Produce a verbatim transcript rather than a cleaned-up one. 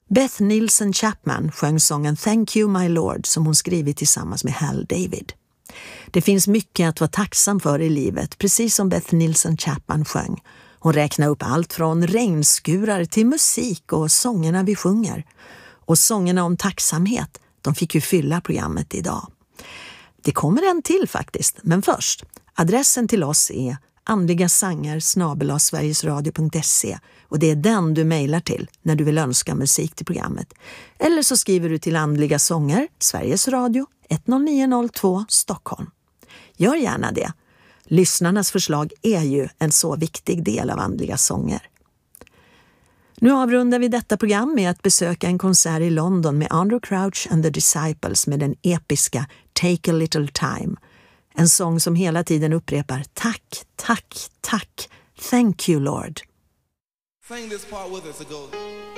Beth Nielsen Chapman sjöng sången Thank You My Lord som hon skrivit tillsammans med Hal David. Det finns mycket att vara tacksam för i livet, precis som Beth Nielsen Chapman sjöng. Hon räknar upp allt från regnskurar till musik och sångerna vi sjunger. Och sångerna om tacksamhet, de fick ju fylla programmet idag. Det kommer en till faktiskt, men först. Adressen till oss är andligasanger snabel-a sverigesradio punkt se och det är den du mejlar till när du vill önska musik till programmet. Eller så skriver du till Andliga sånger, Sveriges Radio, ett noll nio noll två, Stockholm. Gör gärna det. Lyssnarnas förslag är ju en så viktig del av Andliga sånger. Nu avrundar vi detta program med att besöka en konsert i London med Andrew Crouch and the Disciples med den episka Take a Little Time. En sång som hela tiden upprepar tack, tack, tack, thank you Lord. Sing this part with us. It goes.